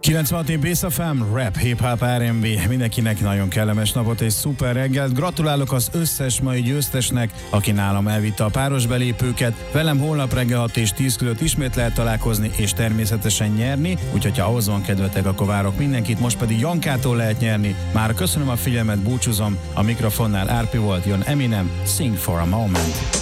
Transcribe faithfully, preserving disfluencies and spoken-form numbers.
kilencvenhat Bass ef em, rap, hip-hop, er end bé. Mindenkinek nagyon kellemes napot és szuper reggelt. Gratulálok az összes mai győztesnek, aki nálam elvitte a páros belépőket. Velem holnap reggel hat és tíz között ismét lehet találkozni és természetesen nyerni. Úgyhogy ha ahhoz van kedvetek, akkor várok mindenkit. Most pedig Jankától lehet nyerni. Már köszönöm a figyelmet, búcsúzom. A mikrofonnál Árpi volt, jön Eminem, Sing for a Moment.